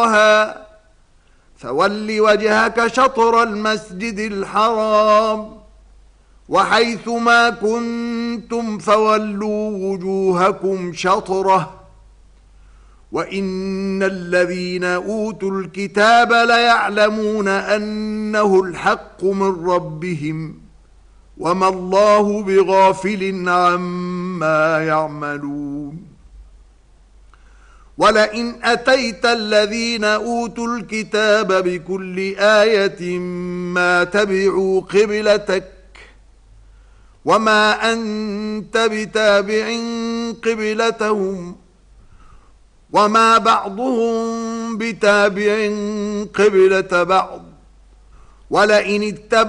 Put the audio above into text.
فول وجهك شطر المسجد الحرام وحيث ما كنتم فولوا وجوهكم شطره وإن الذين أوتوا الكتاب ليعلمون أنه الحق من ربهم وما الله بغافل عما يعملون ولئن أتيت الذين أوتوا الكتاب بكل آية ما تبعوا قبلتك وما أنت بتابع قبلتهم وما بعضهم بتابع قبلة بعض ولئن اتبعت